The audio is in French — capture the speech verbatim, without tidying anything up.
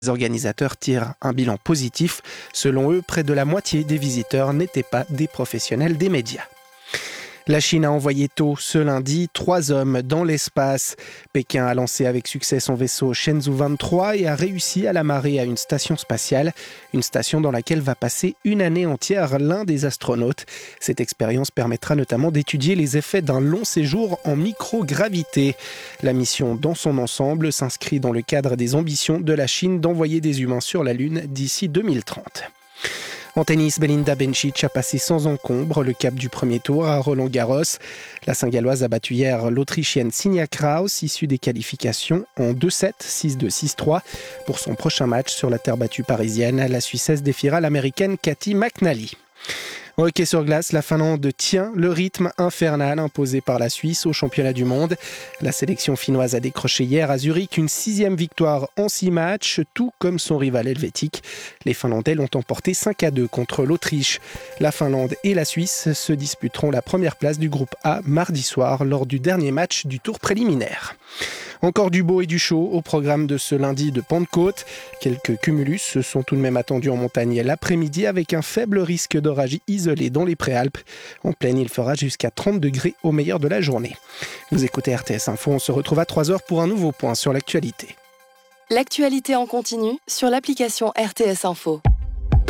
Les organisateurs tirent un bilan positif. Selon eux, près de la moitié des visiteurs n'étaient pas des professionnels des médias. La Chine a envoyé tôt ce lundi trois hommes dans l'espace. Pékin a lancé avec succès son vaisseau Shenzhou vingt-trois et a réussi à l'amarrer à une station spatiale, une station dans laquelle va passer une année entière l'un des astronautes. Cette expérience permettra notamment d'étudier les effets d'un long séjour en microgravité. La mission dans son ensemble s'inscrit dans le cadre des ambitions de la Chine d'envoyer des humains sur la Lune d'ici deux mille trente. En tennis, Belinda Bencic a passé sans encombre le cap du premier tour à Roland-Garros. La Saint-Galloise a battu hier l'Autrichienne Signe Kraus, issue des qualifications, en deux sept, six deux, six trois. Pour son prochain match sur la terre battue parisienne, la Suissesse défiera l'Américaine Cathy McNally. Au hockey sur glace, la Finlande tient le rythme infernal imposé par la Suisse au championnat du monde. La sélection finnoise a décroché hier à Zurich une sixième victoire en six matchs, tout comme son rival helvétique. Les Finlandais l'ont emporté cinq à deux contre l'Autriche. La Finlande et la Suisse se disputeront la première place du groupe A mardi soir lors du dernier match du tour préliminaire. Encore du beau et du chaud au programme de ce lundi de Pentecôte. Quelques cumulus sont tout de même attendus en montagne l'après-midi avec un faible risque d'orage isolé dans les Préalpes. En plaine, il fera jusqu'à trente degrés au meilleur de la journée. Vous écoutez R T S Info, on se retrouve à trois heures pour un nouveau point sur l'actualité. L'actualité en continu sur l'application R T S Info.